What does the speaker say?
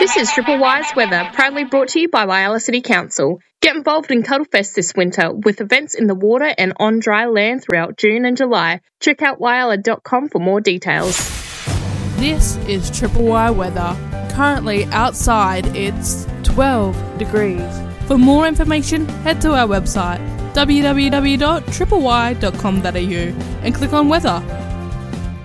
This is Triple Wise Weather, proudly brought to you by Whyalla City Council. Get involved in Cuddlefest this winter with events in the water and on dry land throughout June and July. Check out whyalla.com for more details. This is Triple Y Weather. Currently outside it's 12 degrees. For more information, head to our website www.tripley.com.au and click on weather.